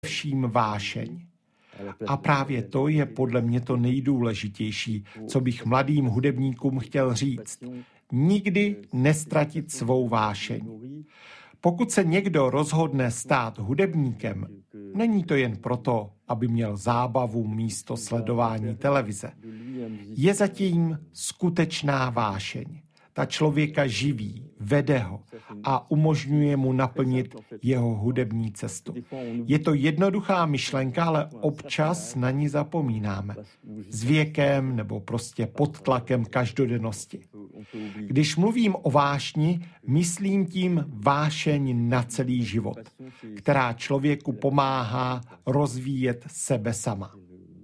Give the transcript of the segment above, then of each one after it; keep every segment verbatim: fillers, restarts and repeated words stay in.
vším vášeň. A právě to je podle mě to nejdůležitější, co bych mladým hudebníkům chtěl říct. Nikdy nestratit svou vášeň. Pokud se někdo rozhodne stát hudebníkem, není to jen proto, aby měl zábavu místo sledování televize. Je zatím skutečná vášeň. Ta člověka živí, vede ho a umožňuje mu naplnit jeho hudební cestu. Je to jednoduchá myšlenka, ale občas na ní zapomínáme. S věkem nebo prostě pod tlakem každodennosti. Když mluvím o vášni, myslím tím vášeň na celý život, která člověku pomáhá rozvíjet sebe sama.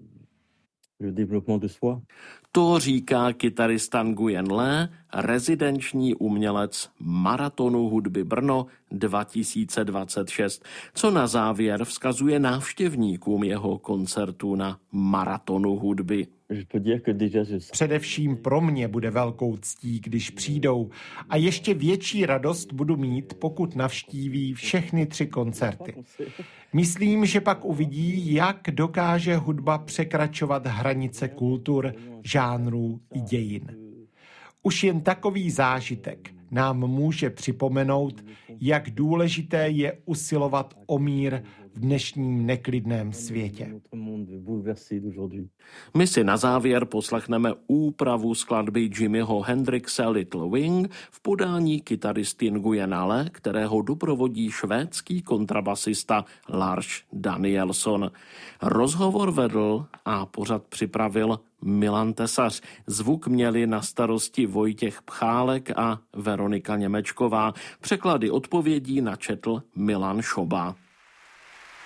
To říká kytarista Nguyen Le, rezidenční umělec Maratonu hudby Brno dva tisíce dvacet šest, co na závěr vzkazuje návštěvníkům jeho koncertu na Maratonu hudby. Především pro mě bude velkou ctí, když přijdou, a ještě větší radost budu mít, pokud navštíví všechny tři koncerty. Myslím, že pak uvidí, jak dokáže hudba překračovat hranice kultur, žánrů i dějin. Už jen takový zážitek nám může připomenout, jak důležité je usilovat o mír v dnešním neklidném světě. My si na závěr poslechneme úpravu skladby Jimiho Hendrixe Little Wing v podání kytaristy Nguyena Le, kterého doprovodí švédský kontrabasista Lars Danielsson. Rozhovor vedl a pořad připravil Milan Tesař. Zvuk měli na starosti Vojtěch Pchálek a Veronika Němečková. Překlady odpovědí načetl Milan Šoba.